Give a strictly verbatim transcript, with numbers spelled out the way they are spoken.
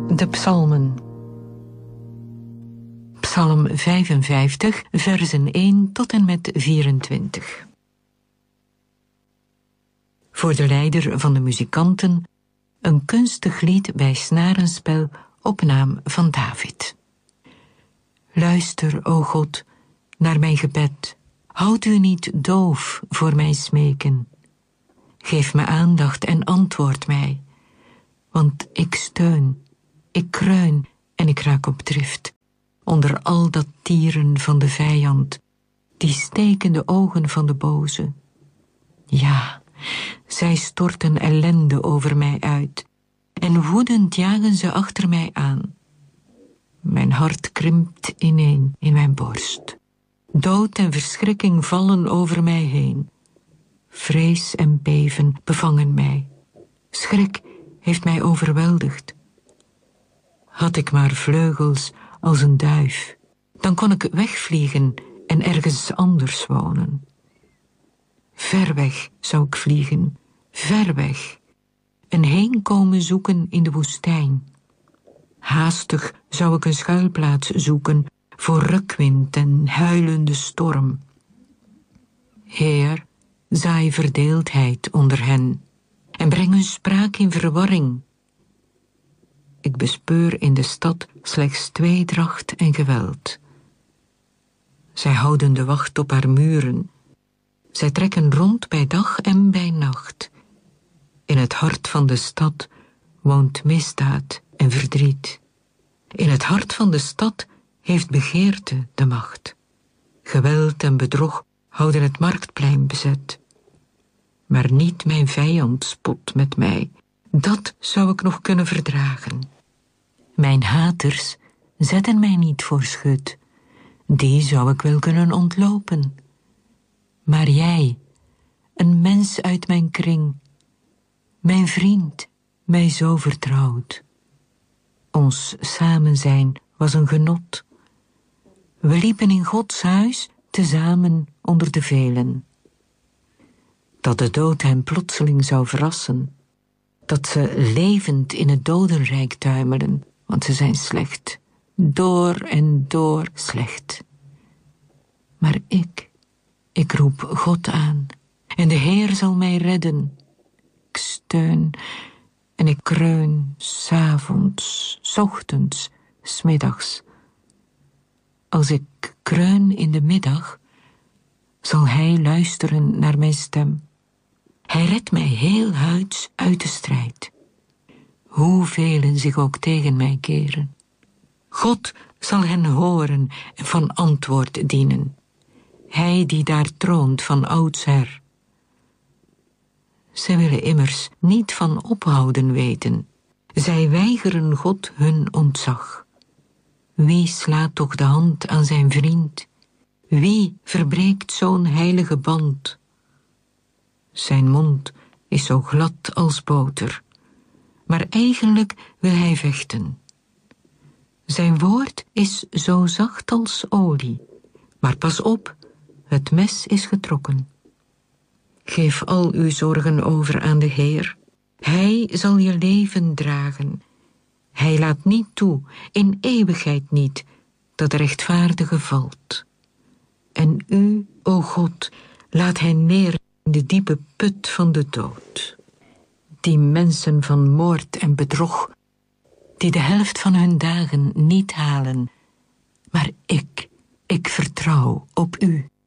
De psalmen. Psalm vijfenvijftig, versen één tot en met vierentwintig. Voor de leider van de muzikanten een kunstig lied bij snarenspel op naam van David. Luister, o God, naar mijn gebed. Houd u niet doof voor mijn smeken. Geef me aandacht en antwoord mij. Want ik steun, ik kreun en ik raak op drift. Onder al dat tieren van de vijand, die stekende ogen van de boze. Ja, zij storten ellende over mij uit, en woedend jagen ze achter mij aan. Mijn hart krimpt ineen in mijn borst. Dood en verschrikking vallen over mij heen. Vrees en beven bevangen mij. Schrik heeft mij overweldigd. Had ik maar vleugels als een duif, dan kon ik wegvliegen en ergens anders wonen. Ver weg zou ik vliegen, ver weg, en heenkomen zoeken in de woestijn. Haastig zou ik een schuilplaats zoeken voor rukwind en huilende storm. Heer, zaai verdeeldheid onder hen en breng hun spraak in verwarring. Ik bespeur in de stad slechts tweedracht en geweld. Zij houden de wacht op haar muren. Zij trekken rond bij dag en bij nacht. In het hart van de stad woont misdaad en verdriet. In het hart van de stad heeft begeerte de macht. Geweld en bedrog houden het marktplein bezet. Maar niet mijn vijand spot met mij. Dat zou ik nog kunnen verdragen. Mijn haters zetten mij niet voor schut. Die zou ik wel kunnen ontlopen. Maar jij, een mens uit mijn kring, mijn vriend, mij zo vertrouwd. Ons samenzijn was een genot. We liepen in Gods huis tezamen onder de velen. Dat de dood hen plotseling zou verrassen, dat ze levend in het dodenrijk tuimelen, want ze zijn slecht, door en door slecht. Maar ik, ik roep God aan, en de Heer zal mij redden. Ik steun en ik kreun, 's avonds, 's ochtends, 's middags. Als ik kreun in de middag, zal Hij luisteren naar mijn stem. Hij redt mij heel huids uit de strijd. Hoevelen zich ook tegen mij keren. God zal hen horen en van antwoord dienen. Hij die daar troont van oudsher. Zij willen immers niet van ophouden weten. Zij weigeren God hun ontzag. Wie slaat toch de hand aan zijn vriend? Wie verbreekt zo'n heilige band? Zijn mond is zo glad als boter, maar eigenlijk wil hij vechten. Zijn woord is zo zacht als olie, maar pas op, het mes is getrokken. Geef al uw zorgen over aan de Heer. Hij zal je leven dragen. Hij laat niet toe, in eeuwigheid niet, dat de rechtvaardige valt. En u, o God, laat hij neer in de diepe put van de dood. Die mensen van moord en bedrog, die de helft van hun dagen niet halen. Maar ik, ik vertrouw op u.